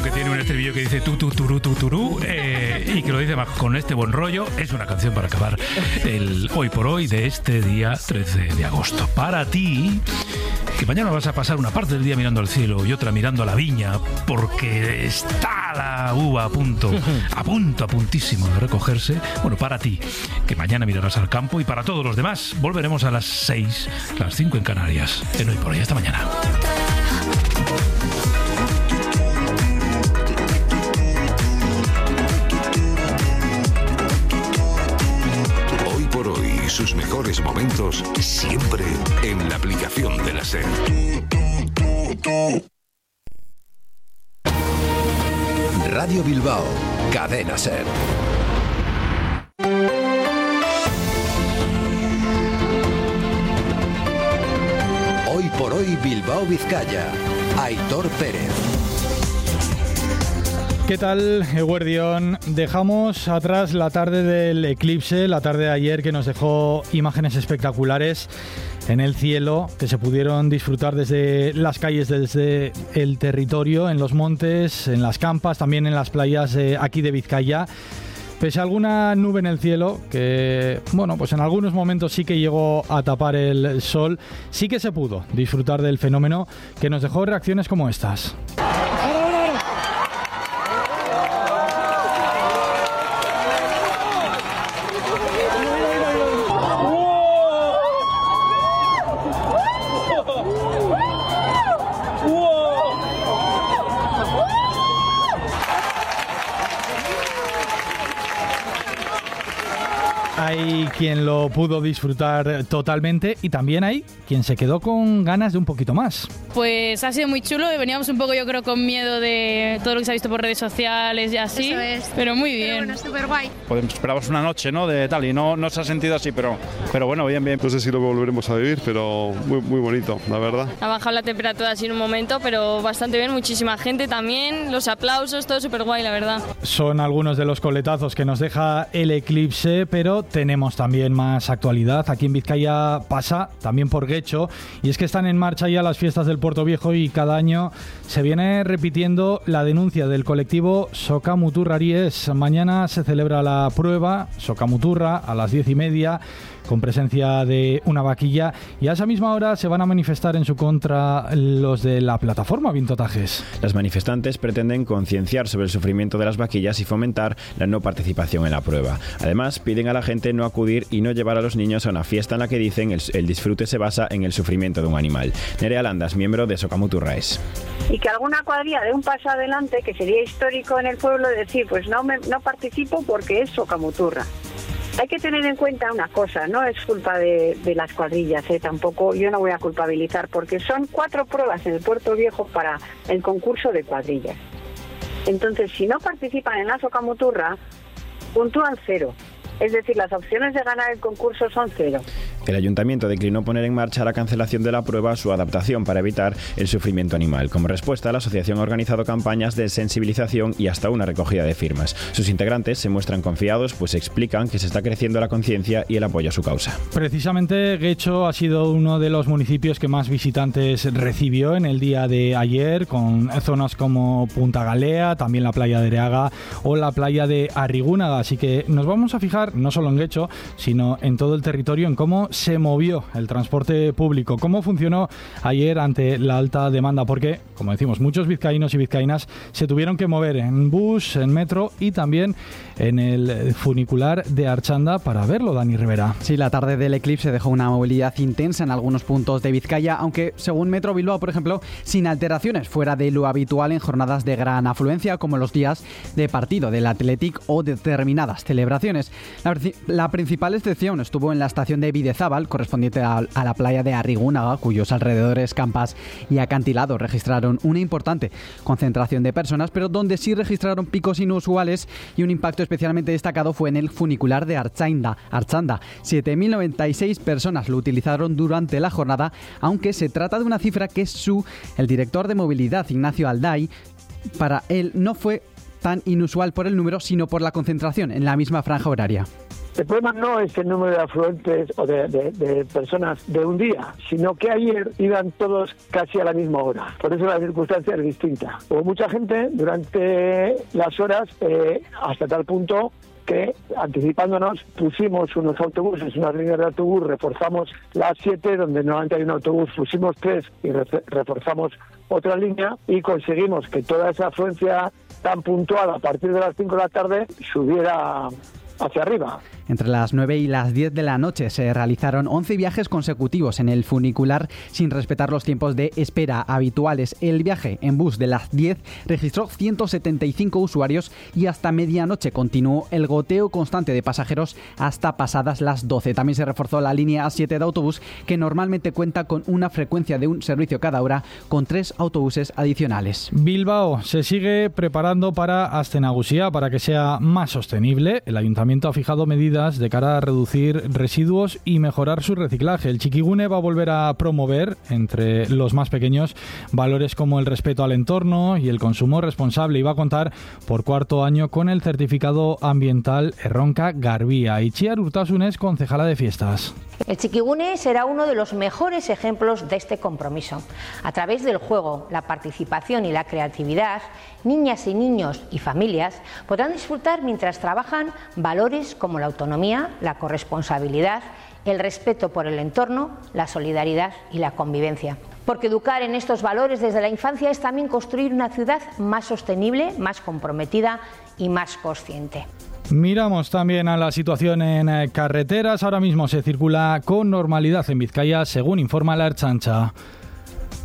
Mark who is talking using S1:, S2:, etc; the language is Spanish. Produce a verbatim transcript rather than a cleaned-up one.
S1: que tiene un estribillo que dice tu, tu, turú, tu, turú, eh, y que lo dice más con este buen rollo. Es una canción para acabar el hoy por hoy de este día trece de agosto. Para ti, que mañana vas a pasar una parte del día mirando al cielo y otra mirando a la viña, porque está la uva a punto, a punto, a puntísimo de recogerse. Bueno, para ti, que mañana mirarás al campo, y para todos los demás, volveremos a las seis, las cinco en Canarias, en Hoy por Hoy. Hasta mañana.
S2: Hoy por Hoy, sus mejores momentos siempre en la aplicación de la SER. Radio Bilbao, Cadena SER. Hoy por Hoy Bilbao Vizcaya, Aitor Pérez.
S3: ¿Qué tal, Eguerdión? Dejamos atrás la tarde del eclipse, la tarde de ayer, que nos dejó imágenes espectaculares en el cielo que se pudieron disfrutar desde las calles, desde el territorio, en los montes, en las campas, también en las playas de aquí de Vizcaya. Pese a alguna nube en el cielo, que, bueno, pues en algunos momentos sí que llegó a tapar el sol, sí que se pudo disfrutar del fenómeno, que nos dejó reacciones como estas. Hay quien lo pudo disfrutar totalmente y también hay quien se quedó con ganas de un poquito más.
S4: Pues ha sido muy chulo y veníamos un poco, yo creo, con miedo de todo lo que se ha visto por redes sociales y así. Eso es. Pero muy bien. Pero bueno,
S5: súper guay.
S6: Pues esperamos una noche, ¿no? De tal y no, no se ha sentido así, pero, pero bueno, bien, bien.
S7: No sé si lo volveremos a vivir, pero muy, muy bonito, la verdad.
S4: Ha bajado la temperatura así en un momento, pero bastante bien, muchísima gente también, los aplausos, todo súper guay, la verdad.
S3: Son algunos de los coletazos que nos deja el eclipse, pero tenemos también más actualidad. Aquí en Vizcaya pasa también por Guecho, y es que están en marcha ya las fiestas del Puerto Viejo y cada año se viene repitiendo la denuncia del colectivo Sokamuturraries. Mañana se celebra la prueba Sokamuturra a las diez y media, con presencia de una vaquilla, y a esa misma hora se van a manifestar en su contra los de la plataforma Vintotajes.
S8: Las manifestantes pretenden concienciar sobre el sufrimiento de las vaquillas y fomentar la no participación en la prueba. Además, piden a la gente no acudir y no llevar a los niños a una fiesta en la que dicen el, el disfrute se basa en el sufrimiento de un animal. Nerea Landas, miembro de Sokamuturraes.
S9: Y que alguna cuadrilla dé un paso adelante, que sería histórico en el pueblo, decir, pues no, me, no participo porque es Sokamuturra. Hay que tener en cuenta una cosa, no es culpa de, de las cuadrillas, ¿eh? Tampoco yo no voy a culpabilizar, porque son cuatro pruebas en el Puerto Viejo para el concurso de cuadrillas. Entonces, si no participan en la Sokamuturra, puntúan cero. Es decir, las opciones de ganar el concurso son cero.
S8: El ayuntamiento declinó poner en marcha la cancelación de la prueba a su adaptación para evitar el sufrimiento animal. Como respuesta, la asociación ha organizado campañas de sensibilización y hasta una recogida de firmas. Sus integrantes se muestran confiados, pues explican que se está creciendo la conciencia y el apoyo a su causa.
S3: Precisamente Guecho ha sido uno de los municipios que más visitantes recibió en el día de ayer, con zonas como Punta Galea, también la playa de Areaga o la playa de Arrigúnaga. Así que nos vamos a fijar no solo en Guecho, sino en todo el territorio, en cómo se movió el transporte público, cómo funcionó ayer ante la alta demanda, porque, como decimos, muchos vizcaínos y vizcaínas se tuvieron que mover en bus, en metro y también en el funicular de Archanda para verlo. Dani Rivera.
S10: Sí, la tarde del eclipse dejó una movilidad intensa en algunos puntos de Vizcaya, aunque según Metro Bilbao, por ejemplo, sin alteraciones fuera de lo habitual en jornadas de gran afluencia como los días de partido del Athletic o determinadas celebraciones. La, la principal excepción estuvo en la estación de Videzábal, correspondiente a, a la playa de Arrigúnaga, cuyos alrededores, campas y acantilados registraron una importante concentración de personas, pero donde sí registraron picos inusuales y un impacto especialmente destacado fue en el funicular de Archanda. Archanda, siete mil noventa y seis personas lo utilizaron durante la jornada, aunque se trata de una cifra que su, el director de movilidad, Ignacio Alday, para él no fue tan inusual por el número, sino por la concentración en la misma franja horaria.
S5: El problema no es el número de afluentes o de, de, de personas de un día, sino que ayer iban todos casi a la misma hora. Por eso la circunstancia es distinta. Hubo mucha gente durante las horas eh, hasta tal punto que, anticipándonos, pusimos unos autobuses, unas líneas de autobús, reforzamos las siete, donde normalmente hay un autobús, pusimos tres y re- reforzamos otra línea y conseguimos que toda esa afluencia tan puntual a partir de las cinco de la tarde subiera hacia arriba.
S10: Entre las nueve y las diez de la noche se realizaron once viajes consecutivos en el funicular sin respetar los tiempos de espera habituales. El viaje en bus de las diez registró ciento setenta y cinco usuarios y hasta medianoche continuó el goteo constante de pasajeros hasta pasadas las doce. También se reforzó la línea A siete de autobús, que normalmente cuenta con una frecuencia de un servicio cada hora, con tres autobuses adicionales.
S3: Bilbao se sigue preparando para Astenagusia para que sea más sostenible. El ayuntamiento ha fijado medidas de cara a reducir residuos y mejorar su reciclaje. El Txikigune va a volver a promover entre los más pequeños valores como el respeto al entorno y el consumo responsable, y va a contar por cuarto año con el certificado ambiental Erronka Garbia. Itziar Urtasun es concejala de fiestas.
S11: El Txikigune será uno de los mejores ejemplos de este compromiso. A través del juego, la participación y la creatividad, niñas y niños y familias podrán disfrutar mientras trabajan valores como la autonomía, la corresponsabilidad, el respeto por el entorno, la solidaridad y la convivencia. Porque educar en estos valores desde la infancia es también construir una ciudad más sostenible, más comprometida y más consciente.
S3: Miramos también a la situación en carreteras. Ahora mismo se circula con normalidad en Vizcaya, según informa la Ertzaintza.